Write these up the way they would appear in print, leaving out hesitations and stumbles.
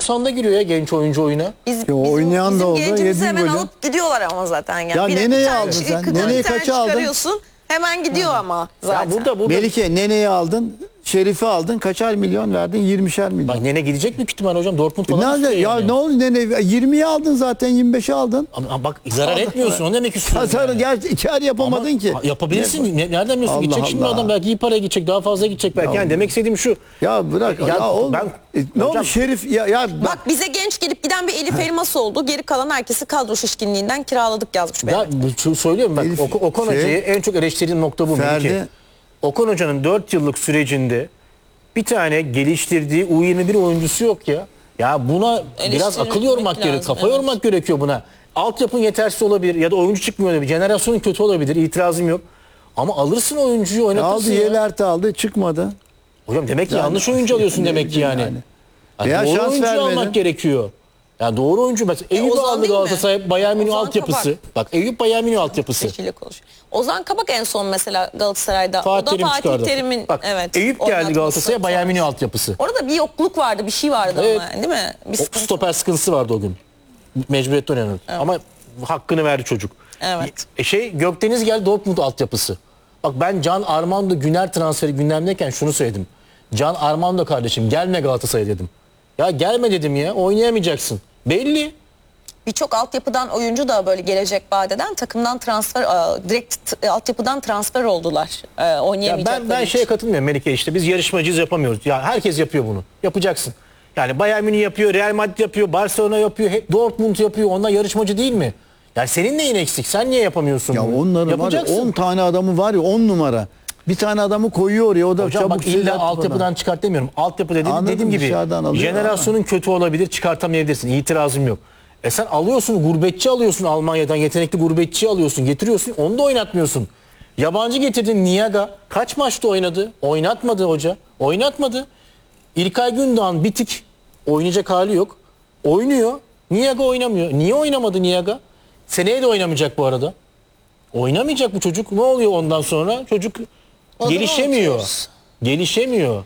90'da giriyor ya genç oyuncu oyuna. Oynayan da oldu. Bizim gencimizi 7 hemen golü. alıp gidiyorlar ama zaten. Yani. Ya Nene'yi aldın sen. Nene'yi kaça aldın? Çıkarıyorsun, hemen gidiyor ama zaten. Ya burada Melike Nene'yi aldın. Şerif'i aldın. Kaçar milyon verdin? 20'şer milyon. bak Nene gidecek büyük ihtimal hocam. Dortmund Ne falan olacak? istiyor Ya yani. ne oldu Nene? 20'yi aldın zaten, 25'i aldın. Ama bak zarar etmiyorsun. O demek istiyorum. Hasarı yani. kar yapamadın Ama ki. yapabilirsin. Nereden biliyorsun? Allah Gidecek şimdi Allah. adam belki iyi paraya gidecek. Daha fazla gidecek belki. Yani demek istediğim şu. Ya bırak. Ya oğlum. Ne oldu hocam- Şerif? Ya Bak bize genç gelip giden bir Elif Elmas oldu. Geri kalan herkesi kadro şişkinliğinden kiraladık yazmış. Ya söylüyorum bak Elif, Okan Hoca'yı en çok eleştirdiğim nokta bu. Ferdi. Melike. Okan Hoca'nın 4 yıllık sürecinde bir tane geliştirdiği U21 oyuncusu yok ya. Ya buna biraz akıl yormak gerekiyor. Kafa yormak gerekiyor buna. Altyapın yetersiz olabilir ya da oyuncu çıkmıyor olabilir. Jenerasyonun kötü olabilir. İtirazım yok. Ama alırsın oyuncuyu oynatırsın aldı ya. Yelert'i aldı, çıkmadı. Hocam demek ki Yani- yanlış oyuncu alıyorsun demek ki yani. Veya doğru şans oyuncu vermedin. almak gerekiyor. Yani doğru oyuncu mesela Eyüp Ozan aldı değil mi? Galatasaray Bayern Münih Ozan altyapısı. Kabak. Bak Eyüp Bayern Münih altyapısı. Seçiyle konuşuyor. Ozan Kabak en son mesela Galatasaray'da. Fatih o da Terim Fatih çıkardı. Terim'in Bak Eyüp geldi oynatması. Galatasaray'a Bayern Münih altyapısı. Orada bir yokluk vardı, bir şey vardı Evet. ama değil mi? Bir O sıkıntı. stoper sıkıntısı vardı o gün. Mecburiyetten oynadı. Ama hakkını verdi çocuk. Evet. Gökdeniz geldi Dortmund altyapısı. Bak ben Can Armando Güner transferi gündemdeyken şunu söyledim. Can Armando kardeşim gelme Galatasaray'a dedim. Ya gelme dedim ya, oynayamayacaksın. Belli. Birçok altyapıdan oyuncu da böyle gelecek vadeden takımdan transfer, direkt altyapıdan transfer oldular. Ya Oynayamayacakları ben için. şeye katılmıyorum Melike, işte biz yarışmacıyız, yapamıyoruz. Ya herkes yapıyor bunu. Yapacaksın. Yani Bayern Münih yapıyor, Real Madrid yapıyor, Barcelona yapıyor, hep Dortmund yapıyor. Onlar yarışmacı değil mi? Yani senin neyin eksik? Sen niye yapamıyorsun Ya bunu? onların var ya, Yapacaksın. 10 tane adamı var ya, 10 numara. Bir tane adamı koyuyor oraya, o da Hocam çabuk bak illa şeyler altyapıdan falan. çıkart demiyorum. Altyapı Anladım, dediğim gibi dışarıdan alıyor jenerasyonun kötü olabilir, çıkartamayabilirsin. İtirazım yok. Sen alıyorsun, gurbetçi alıyorsun Almanya'dan, yetenekli gurbetçi alıyorsun, getiriyorsun, onu da oynatmıyorsun. Yabancı getirdin Niaga. Kaç maçta oynadı? Oynatmadı hoca. Oynatmadı. İlkay Gündoğan bitik. Oynayacak hali yok. Oynuyor. Niaga oynamıyor. Niye oynamadı Niaga? Seneye de oynamayacak bu arada. Oynamayacak bu çocuk. Ne oluyor ondan sonra? Çocuk O zaman gelişemiyor. unutuyoruz. Gelişemiyor.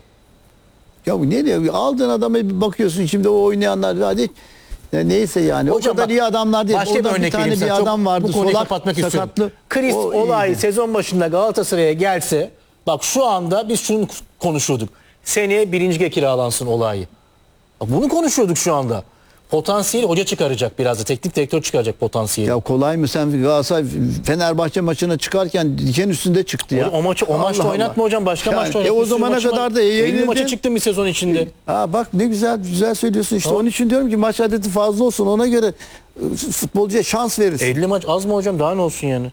Ya bu ne diyor? Aldığın adama bir bakıyorsun, şimdi o oynayanlar hadi neyse yani. Hocam o kadar bak, iyi adamlar değil. başka bir Orada bir örnek tane vereyim sana. bir Çok adam vardı, bu konuyu solak, kapatmak istiyorum. sakatlı. Chris O Olay iyiydi. sezon başında Galatasaray'a gelse, bak şu anda biz şunu konuşuyorduk. Seneye birinci lige kiralansın Olay'ı. Bak bunu konuşuyorduk şu anda. Potansiyeli hoca çıkaracak biraz da. Teknik direktör çıkaracak potansiyeli. Ya kolay mı, sen Galatasaray Fenerbahçe maçına çıkarken diken üstünde çıktı ya. O maçta Allah oynatma Allah. hocam, başka Yani, maçta oynatma. o Bir sürü zamana maçı kadar var. da 50 yenildin. maça çıktın bir sezon içinde. Ha bak ne güzel söylüyorsun işte. Onun için diyorum ki maç adeti fazla olsun, ona göre futbolcuya şans verirsin. 50 maç az mı hocam, daha ne olsun yani?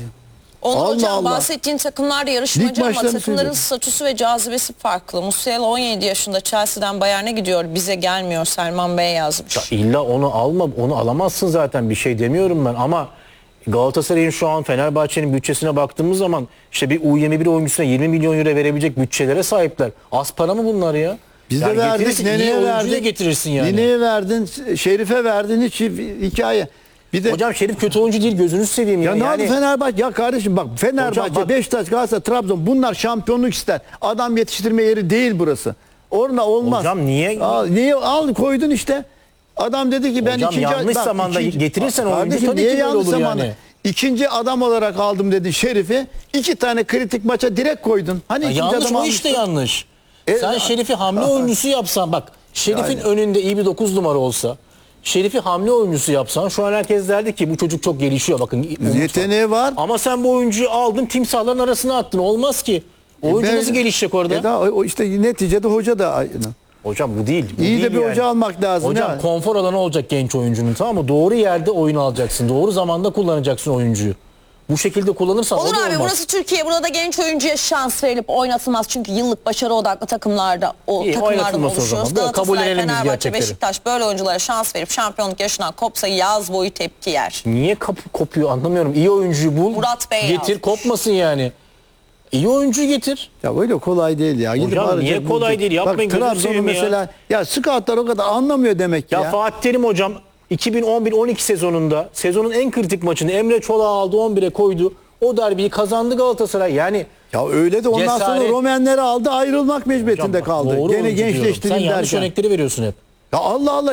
Onur Allah hocam Allah. bahsettiğin takımlar da Lig yarışmacı ama maçlarını takımların söylüyorum. statüsü ve cazibesi farklı. Musiala 17 yaşında Chelsea'den Bayern'e gidiyor. Bize gelmiyor, Selman Bey yazmış. Ya illa onu alma, onu alamazsın zaten, bir şey demiyorum ben ama Galatasaray'ın şu an Fenerbahçe'nin bütçesine baktığımız zaman işte bir U21 oyuncusuna 20 milyon euro verebilecek bütçelere sahipler. Az para mı bunlar ya? Biz Yani de verdik, getirirsin, iyi Nene'ye oyuncuyu da verdin. getirirsin yani. Nene'ye verdin, Şerif'e verdin, hiç hikaye. Bir de Hocam Şerif kötü oyuncu değil, gözünüzü seveyim ya ya. ne Yani, oldu Fenerbahçe? Ya kardeşim bak, Fenerbahçe, Hocam bak- Beşiktaş, Galatasaray, Trabzon, bunlar şampiyonluk ister. Adam yetiştirme yeri değil burası. Orada olmaz. Hocam niye- Niye al koydun işte. Adam dedi ki ben Hocam ikinci... yanlış zamanda getirirsen oyuncu Kardeşim tabii niye ki böyle yanlış olur zamanda? yani. İkinci adam olarak aldım dedi Şerif'i. 2 tane kritik maça direkt koydun. Hani Ya ikinci yanlış adam o almıştın? işte yanlış. Sen Şerif'i hamle oyuncusu yapsan, bak Şerif'in Yani. önünde iyi bir 9 numara olsa, Şerif'i hamle oyuncusu yapsan şu an herkes derdi ki bu çocuk çok gelişiyor, bakın. Yeteneği var. Ama sen bu oyuncuyu aldın, timsahların arasına attın. Olmaz ki. Oyuncu Ben- nasıl gelişecek orada? O işte neticede hoca da aynı. Hocam bu değil. Bu İyi değil de bir yani. hoca almak lazım. Hocam ya. konfor alanı olacak genç oyuncunun, tamam mı? Doğru yerde oyun alacaksın. Doğru zamanda kullanacaksın oyuncuyu. Bu şekilde kullanırsan Olur o da abi, olmaz. burası Türkiye. Burada genç oyuncuya şans verilip oynatılmaz. Çünkü yıllık başarı odaklı takımlarda İyi, takımlardan oynatılması o oluşuyoruz. zaman. Böyle kabul Galatasaray, edelim biz Fenerbahçe, gerçekleri. Beşiktaş böyle oyunculara şans verip şampiyonluk yaşından kopsa yaz boyu tepki yer. Niye kopuyor anlamıyorum. İyi oyuncuyu bul, Murat Bey getir, yazmış. kopmasın yani. İyi oyuncuyu getir. Ya öyle kolay değil ya. Gidip Hocam arayacak, niye kolay bulacak. değil? Yapmayın, Bak gözünü Trabzon'u seveyim ya. mesela ya scoutlar o kadar anlamıyor demek Ya ya. Fatih Terim hocam 2011-12 sezonunda sezonun en kritik maçını Emre Çolak'ı aldı, 11'e koydu. O derbiyi kazandı Galatasaray. Yani Ya öyle de ondan sonra Cesaret- Romenleri aldı, ayrılmak mecburiyetinde hocam bak, kaldı. doğru Gene oyuncu diyorum. gençleştireyim Sen yanlış derken. örnekleri veriyorsun hep. Ya Allah Allah.